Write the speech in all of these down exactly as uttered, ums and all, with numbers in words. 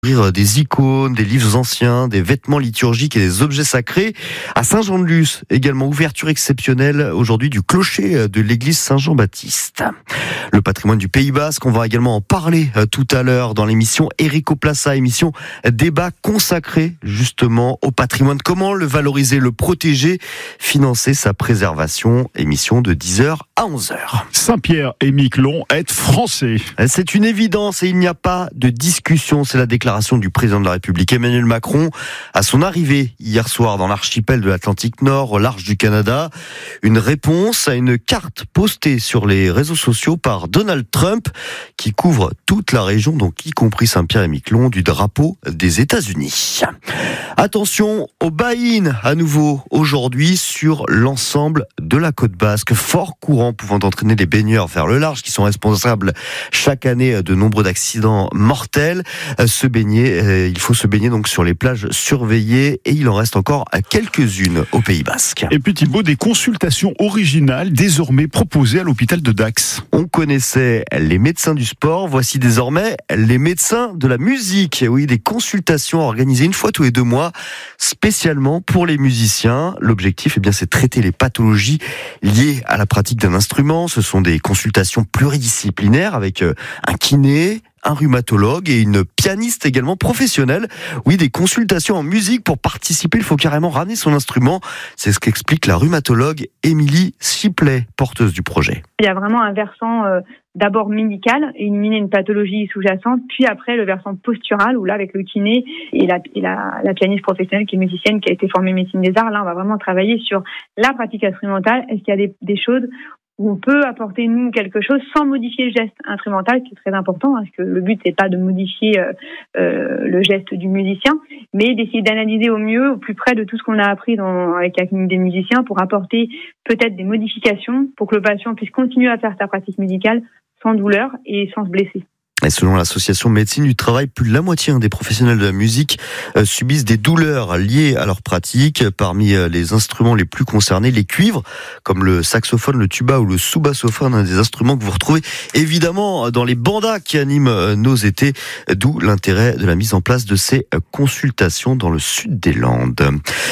découvrir des icônes, des livres anciens, des vêtements liturgiques et des objets sacrés. À Saint-Jean-de-Luz, également ouverture exceptionnelle aujourd'hui du clocher de l'église Saint-Jean-Baptiste. Le patrimoine du Pays Basque, on va également en parler tout à l'heure dans l'émission Erico Plaça, émission débat consacré justement au patrimoine. Comment le valoriser, le protéger, financer sa préservation. Émission de dix heures à onze heures. Saint-Pierre et Miquelon, être français. C'est une évidence et il n'y a pas de discussion. C'est la déclaration du président de la République Emmanuel Macron à son arrivée hier soir dans l'archipel de l'Atlantique Nord, au large du Canada. Une réponse à une carte postée sur les réseaux sociaux par Donald Trump qui couvre toute la région, donc y compris Saint-Pierre et Miquelon, du drapeau des États-Unis. Attention au buy-in à nouveau aujourd'hui sur l'ensemble de la côte basque. Fort courant pouvant entraîner les baigneurs vers le large qui sont responsables chaque année de nombreux accidents mortels. Se baigner, il faut se baigner donc sur les plages surveillées et il en reste encore quelques-unes au Pays Basque. Et puis Thibaut, des consultations originales désormais proposées à l'hôpital de Dax. On connaissait les médecins du sport, voici désormais les médecins de la musique. Oui, des consultations organisées une fois tous les deux mois, spécialement pour les musiciens. L'objectif, eh bien, c'est de traiter les pathologies liées à la pratique d'un instrument. Ce sont des consultations pluridisciplinaires avec un kiné, un rhumatologue et une pianiste également professionnelle. Oui, des consultations en musique pour participer. Il faut carrément ramener son instrument. C'est ce qu'explique la rhumatologue Émilie Chiplet, porteuse du projet. Il y a vraiment un versant euh, d'abord médical, éliminer une pathologie sous-jacente, puis après le versant postural, où là, avec le kiné et la, et la, la pianiste professionnelle qui est musicienne, qui a été formée médecine des arts, là, on va vraiment travailler sur la pratique instrumentale. Est-ce qu'il y a des, des choses où on peut apporter, nous, quelque chose sans modifier le geste instrumental, qui est très important, parce que le but, c'est pas de modifier euh, euh, le geste du musicien, mais d'essayer d'analyser au mieux, au plus près de tout ce qu'on a appris dans, avec la clinique des musiciens, pour apporter peut-être des modifications pour que le patient puisse continuer à faire sa pratique musicale sans douleur et sans se blesser. Et selon l'association Médecine du Travail, plus de la moitié des professionnels de la musique euh, subissent des douleurs liées à leur pratique. Parmi euh, les instruments les plus concernés, les cuivres, comme le saxophone, le tuba ou le sous-bassophone, un des instruments que vous retrouvez évidemment dans les bandas qui animent euh, nos étés, d'où l'intérêt de la mise en place de ces euh, consultations dans le sud des Landes.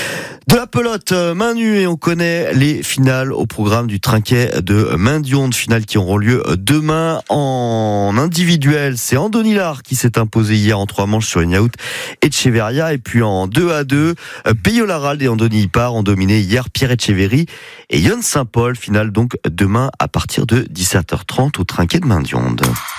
De la pelote, main nue, et on connaît les finales au programme du trinquet de Maindion, finales qui auront lieu demain en individuel. C'est Andoni Lar qui s'est imposé hier en trois manches sur Ignaout Echeverria, et puis en deux à deux, Peyo Laralde et Andoni Ipar ont dominé hier Pierre Etcheverry et Yon Saint-Paul. Finale donc demain à partir de dix-sept heures trente au trinquet de Maindion.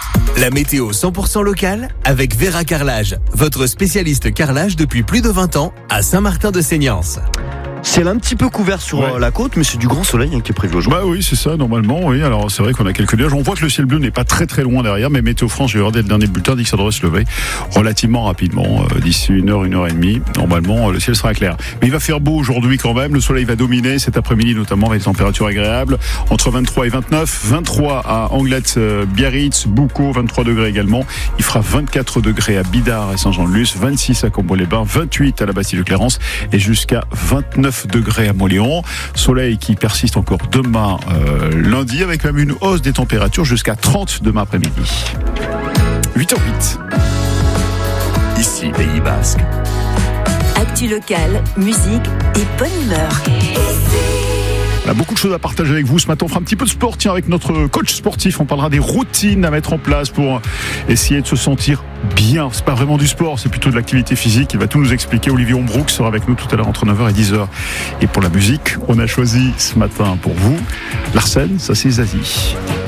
La météo cent pour cent locale avec Vera Carrelage, votre spécialiste carrelage depuis plus de vingt ans à Saint-Martin-de-Seignance. Ciel un petit peu couvert sur ouais. la côte, mais c'est du grand soleil hein, qui est prévu aujourd'hui. Bah oui, c'est ça, normalement, oui. Alors, c'est vrai qu'on a quelques nuages. On voit que le ciel bleu n'est pas très très loin derrière, mais Météo France, j'ai regardé le dernier bulletin, dit que ça devrait se lever relativement rapidement. Euh, d'ici une heure, une heure et demie, normalement, le ciel sera clair. Mais il va faire beau aujourd'hui quand même. Le soleil va dominer cet après-midi, notamment avec des températures agréables. Entre vingt-trois et vingt-neuf. vingt-trois à Anglet, Biarritz, Boucau, vingt-trois degrés également. Il fera vingt-quatre degrés à Bidart et Saint-Jean-de-Luz, vingt-six à Combourg-les-Bains, vingt-huit à la Bastille-de-Clérance et jusqu'à vingt-neuf degrés à Moléon. Soleil qui persiste encore demain euh, lundi, avec même une hausse des températures jusqu'à trente demain après-midi. huit heures huit. Ici Pays Basque. Actu locale, musique et bonne humeur. On a beaucoup de choses à partager avec vous ce matin. On fera un petit peu de sport, tiens, avec notre coach sportif. On parlera des routines à mettre en place pour essayer de se sentir bien. C'est pas vraiment du sport, c'est plutôt de l'activité physique. Il va tout nous expliquer. Olivier Hombrook sera avec nous tout à l'heure entre neuf heures et dix heures. Et pour la musique, on a choisi ce matin pour vous Larsen, ça c'est Zazie.